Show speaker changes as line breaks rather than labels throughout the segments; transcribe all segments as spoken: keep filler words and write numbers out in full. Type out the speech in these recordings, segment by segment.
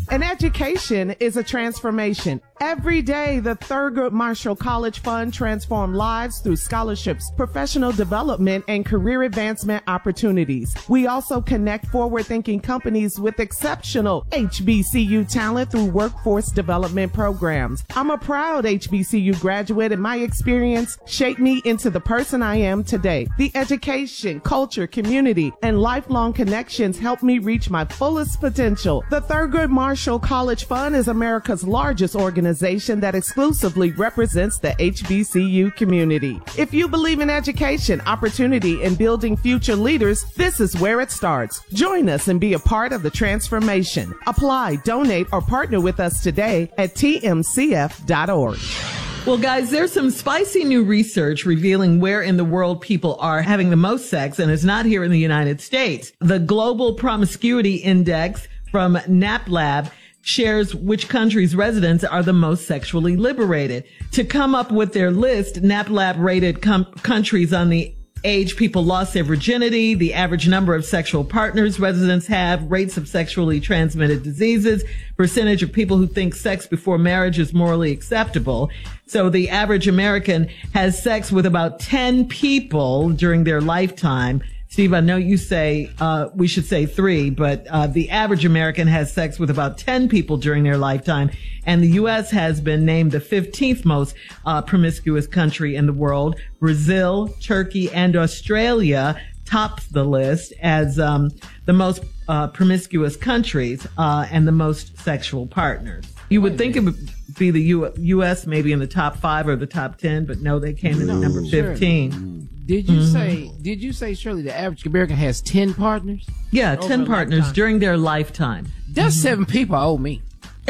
An education is a transformation. Every day, the Thurgood Marshall College Fund transforms lives through scholarships, professional development, and career advancement opportunities. We also connect forward-thinking companies with exceptional H B C U talent through workforce development programs. I'm a proud H B C U graduate, and my experience shaped me into the person I am today. The education, culture, community, and lifelong connections help me reach my fullest potential. The Thurgood Marshall College Fund is America's largest organization that exclusively represents the H B C U community. If you believe in education, opportunity, and building future leaders, this is where it starts. Join us and be a part of the transformation. Apply, donate, or partner with us today at T M C F dot org.
Well, guys, there's some spicy new research revealing where in the world people are having the most sex, and it's not here in the United States. The Global Promiscuity Index from NAPLAB shares which countries' residents are the most sexually liberated. To come up with their list, NAPLAB rated com- countries on the age people lost their virginity, the average number of sexual partners residents have, rates of sexually transmitted diseases, percentage of people who think sex before marriage is morally acceptable. So the average American has sex with about ten people during their lifetime. Steve, I know you say uh we should say three, but uh the average American has sex with about ten people during their lifetime. And the U S has been named the fifteenth most uh promiscuous country in the world. Brazil, Turkey, and Australia tops the list as um the most uh promiscuous countries uh and the most sexual partners. You would think it would be the U- U.S. maybe in the top five or the top ten, but no, they came in at number fifteen.
Sure. Did you
Mm-hmm.
say, did you say, Shirley, the average American has ten partners?
Yeah,
Over
ten
a
partners
lifetime.
during their lifetime.
That's seven people I owe me.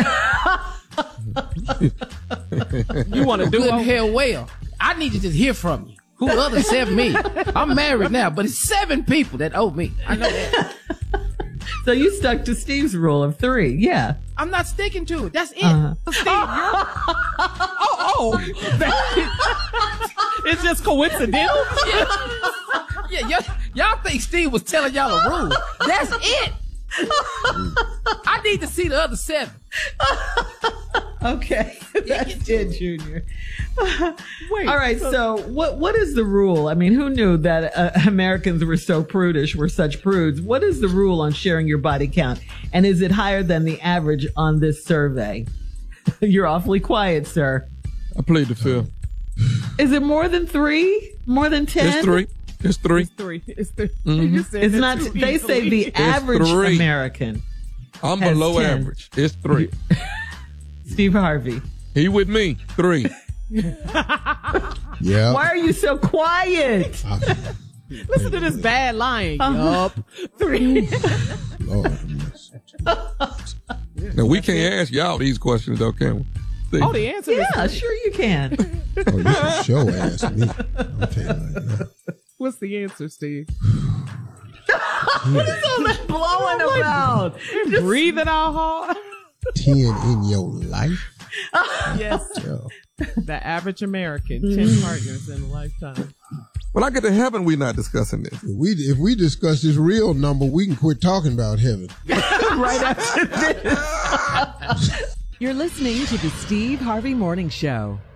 You want to do
Good
it?
hell well. I need to just hear from you. Who the other seven me? I'm married now, but it's seven people that owe me. I know that.
So you stuck to Steve's rule of three. Yeah.
I'm not sticking to it. That's it.
Uh-huh.
Steve, you're... Oh, oh. That- it's just coincidental?
Yeah, yeah y'all, y'all think Steve was telling y'all a rule. That's it. I need to see the other seven.
Okay. That's it, Junior.
Wait.
All right. So what what is the rule? I mean, who knew that uh, Americans were so prudish, were such prudes? What is the rule on sharing your body count? And is it higher than the average on this survey? You're awfully quiet, sir.
I plead the fifth.
Is it more than three? More than ten?
It's three. It's three.
It's three. It's three.
Mm-hmm.
You said
It's
that
not.
too
They say
easily.
the average
three.
American.
I'm
has
below
ten.
average. It's three.
Steve Harvey.
He with me. Three.
Yeah.
Why are you so quiet?
Listen to this bad lying.
Uh-huh.
Yup. Three.
Lord,
Now we can't ask y'all these questions though, can we? See?
Oh, the answer is
Yeah,
three.
sure you can.
oh, you can show ask me. I'll tell you like that.
What's the answer, Steve?
What is all that blowing about? Just-
Breathing out hard.
Ten in your life?
Yes.
Yeah.
The average American, ten partners in a lifetime.
When I get to heaven, we're not discussing this.
If we if we discuss this real number, we can quit talking about heaven.
right after this.
You're listening to the Steve Harvey Morning Show.